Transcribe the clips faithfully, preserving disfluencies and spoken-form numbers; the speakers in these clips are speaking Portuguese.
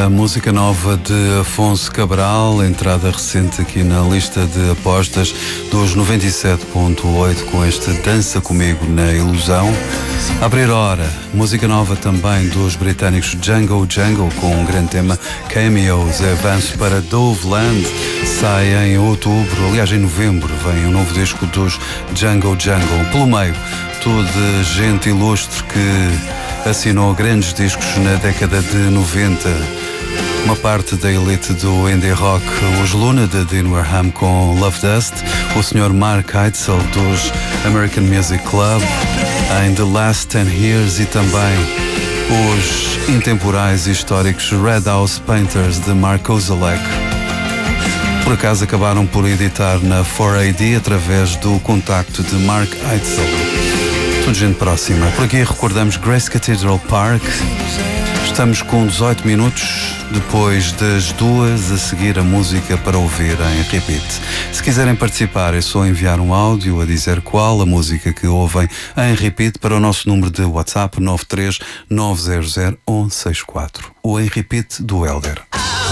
a música nova de Afonso Cabral, entrada recente aqui na lista de apostas dos noventa e sete ponto oito com este Dança Comigo na Ilusão. A abrir hora, música nova também dos britânicos Django Django com um grande tema, Cameos, avanço para Doveland, sai em outubro, aliás em novembro vem um novo disco dos Django Django. Pelo meio, toda gente ilustre que assinou grandes discos na década de noventa. Uma parte da elite do indie rock, os Luna de Dean Warham com Love Dust, o senhor Mark Eitzel dos American Music Club em The Last Ten Years e também os intemporais e históricos Red House Painters de Mark Kozelek. Por acaso acabaram por editar na quatro A D através do contacto de Mark Eitzel. Tudo gente próxima. Por aqui recordamos Grace Cathedral Park. Estamos com dezoito minutos depois das duas, a seguir a música para ouvir em repeat. Se quiserem participar é só enviar um áudio a dizer qual a música que ouvem em repeat para o nosso número de WhatsApp nove três nove zero zero um um seis quatro. O em repeat do Helder.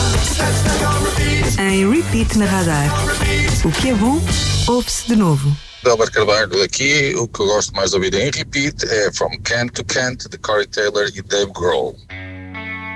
Em repeat na Radar. O que é bom, ouve-se de novo. Albert Carvalho aqui. O que eu gosto mais de ouvir em repeat é From Kent to Kent, de Corey Taylor e Dave Grohl.